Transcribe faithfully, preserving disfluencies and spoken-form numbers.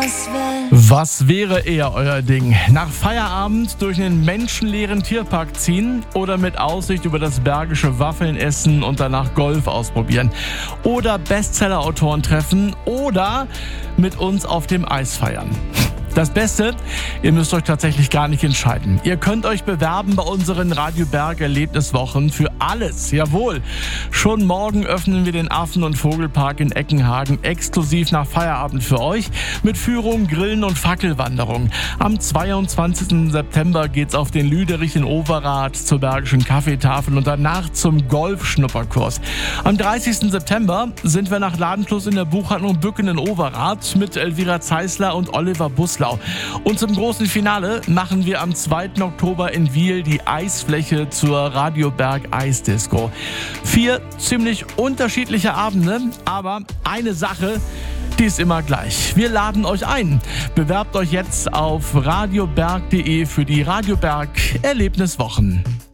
Was wär? Was wäre eher euer Ding? Nach Feierabend durch einen menschenleeren Tierpark ziehen oder mit Aussicht über das Bergische Waffeln essen und danach Golf ausprobieren? Oder Bestseller-Autoren treffen oder mit uns auf dem Eis feiern? Das Beste, ihr müsst euch tatsächlich gar nicht entscheiden. Ihr könnt euch bewerben bei unseren Radio Berg Erlebniswochen für alles. Jawohl, schon morgen öffnen wir den Affen- und Vogelpark in Eckenhagen exklusiv nach Feierabend für euch mit Führung, Grillen und Fackelwanderung. Am zweiundzwanzigsten September geht's auf den Lüderich in Overath zur Bergischen Kaffeetafel und danach zum Golfschnupperkurs. Am dreißigsten September sind wir nach Ladenschluss in der Buchhandlung Bücken in Overath mit Elvira Zeisler und Oliver Bussler. Und zum großen Finale machen wir am zweiten Oktober in Wiel die Eisfläche zur Radio Berg Eisdisco. Vier ziemlich unterschiedliche Abende, aber eine Sache, die ist immer gleich. Wir laden euch ein. Bewerbt euch jetzt auf radioberg punkt de für die Radio Berg Erlebniswochen.